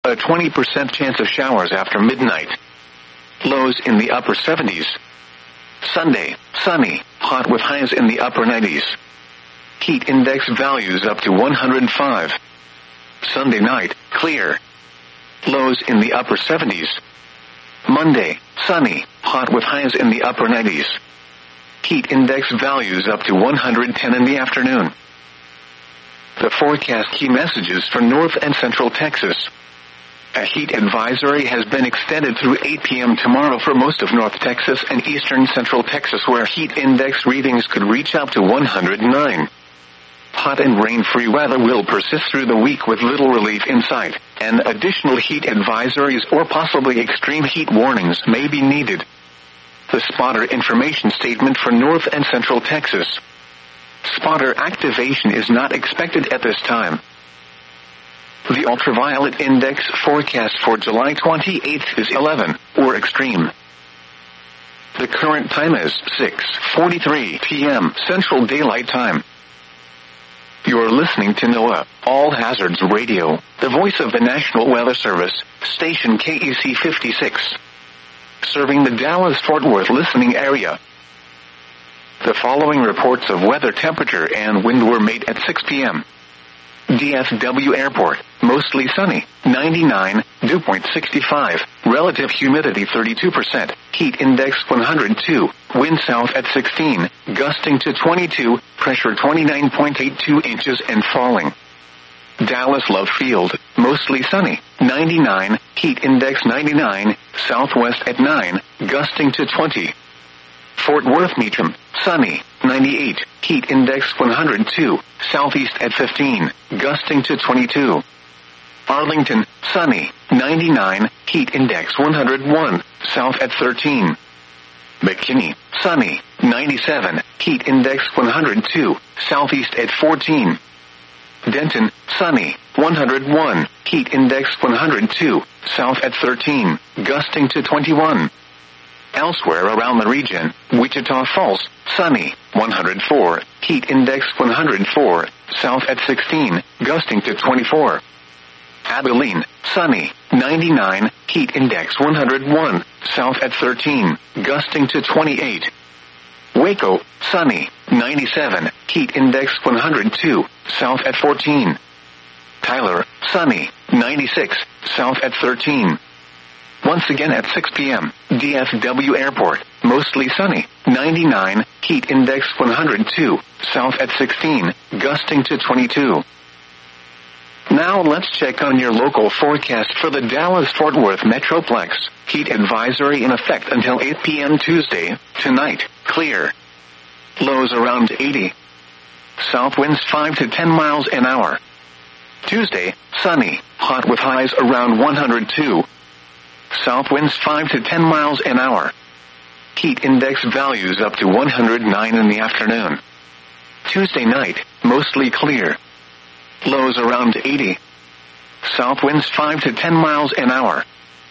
A 20% chance of showers after midnight. Lows in the upper 70s. Sunday, sunny, hot with highs in the upper 90s. Heat index values up to 105. Sunday night, clear. Lows in the upper 70s. Monday, sunny, hot with highs in the upper 90s. Heat index values up to 110 in the afternoon. The forecast key messages for North and Central Texas. A heat advisory has been extended through 8 p.m. tomorrow for most of North Texas and eastern Central Texas, where heat index readings could reach up to 109. Hot and rain-free weather will persist through the week with little relief in sight, and additional heat advisories or possibly extreme heat warnings may be needed. The spotter information statement for North and Central Texas. Spotter activation is not expected at this time. The ultraviolet index forecast for July 28th is 11, or extreme. The current time is 6:43 p.m. Central Daylight Time. You're listening to NOAA, All Hazards Radio, the voice of the National Weather Service, station KEC 56. Serving the Dallas-Fort Worth listening area. The following reports of weather, temperature, and wind were made at 6 p.m. DFW Airport, mostly sunny, 99, dew point 65, relative humidity 32%, heat index 102, wind south at 16, gusting to 22, pressure 29.82 inches and falling. Dallas Love Field, mostly sunny, 99, heat index 99, southwest at 9, gusting to 20. Fort Worth Meacham, sunny, 98, heat index 102, southeast at 15, gusting to 22. Arlington, sunny, 99, heat index 101, south at 13. McKinney, sunny, 97, heat index 102, southeast at 14. Denton, sunny, 101, heat index 102, south at 13, gusting to 21. Elsewhere around the region, Wichita Falls, sunny, 104, heat index 104, south at 16, gusting to 24. Abilene, sunny, 99, heat index 101, south at 13, gusting to 28. Waco, sunny, 97, heat index 102, south at 14. Tyler, sunny, 96, south at 13. Once again at 6 p.m., DFW Airport, mostly sunny, 99, heat index 102, south at 16, gusting to 22. Now let's check on your local forecast for the Dallas-Fort Worth Metroplex. Heat advisory in effect until 8 p.m. Tuesday, tonight, clear. Lows around 80. South winds 5 to 10 miles an hour. Tuesday, sunny, hot with highs around 102. South winds 5 to 10 miles an hour. Heat index values up to 109 in the afternoon. Tuesday night, mostly clear. Lows around 80. South winds 5 to 10 miles an hour.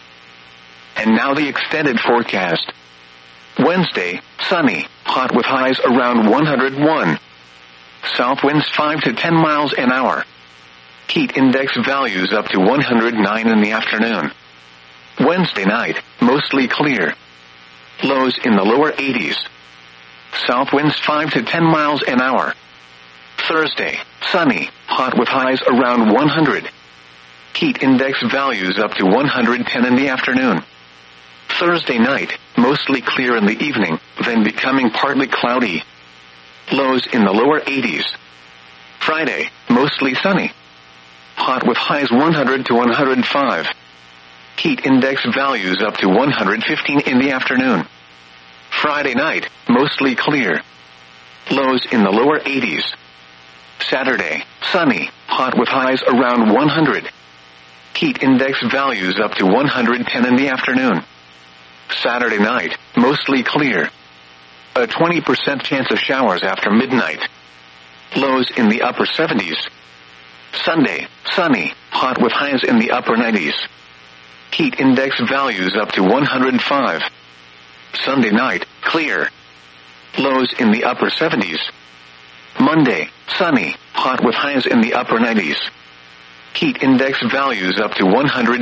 And now the extended forecast. Wednesday, sunny, hot with highs around 101. South winds 5 to 10 miles an hour. Heat index values up to 109 in the afternoon. Wednesday night, mostly clear. Lows in the lower 80s. South winds 5 to 10 miles an hour. Thursday, sunny, hot with highs around 100. Heat index values up to 110 in the afternoon. Thursday night, mostly clear in the evening, then becoming partly cloudy. Lows in the lower 80s. Friday, mostly sunny. Hot with highs 100 to 105. Heat index values up to 115 in the afternoon. Friday night, mostly clear. Lows in the lower 80s. Saturday, sunny, hot with highs around 100. Heat index values up to 110 in the afternoon. Saturday night, mostly clear. A 20% chance of showers after midnight. Lows in the upper 70s. Sunday, sunny, hot with highs in the upper 90s. Heat index values up to 105. Sunday night, clear. Lows in the upper 70s. Monday, sunny, hot with highs in the upper 90s. Heat index values up to 100.